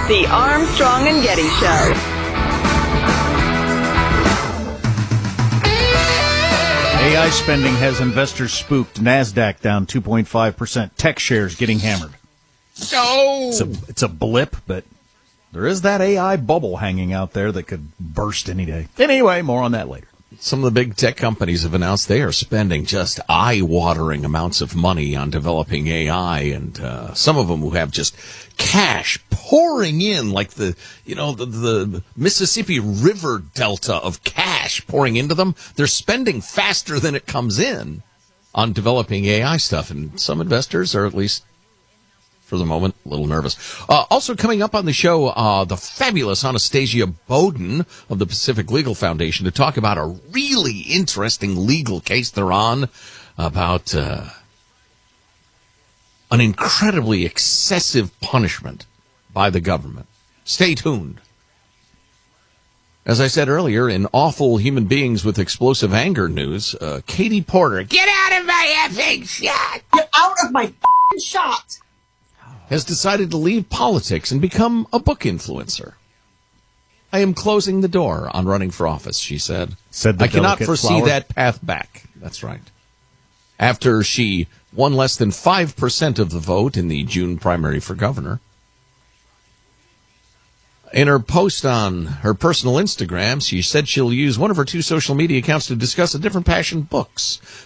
The Armstrong and Getty Show. AI spending has investors spooked. NASDAQ down 2.5%. Tech shares getting hammered. No! It's a blip, but there is that AI bubble hanging out there that could burst any day. Anyway, more on that later. Some of the big tech companies have announced they are spending just eye-watering amounts of money on developing AI, and some of them who have just cash pouring in, like the Mississippi River Delta of cash pouring into them. They're spending faster than it comes in on developing AI stuff, and some investors are, at least for the moment, a little nervous. Also coming up on the show, the fabulous Anastasia Bowden of the Pacific Legal Foundation to talk about a really interesting legal case they're on about an incredibly excessive punishment by the government. Stay tuned. As I said earlier, in awful human beings with explosive anger news, Katie Porter, get out of my effing shot! Get out of my f***ing shot! Has decided to leave politics and become a book influencer. I am closing the door on running for office, she said. I cannot foresee that path back. That's right. After she won less than 5% of the vote in the June primary for governor. In her post on her personal Instagram, she said she'll use one of her 2 social media accounts to discuss a different passion, books.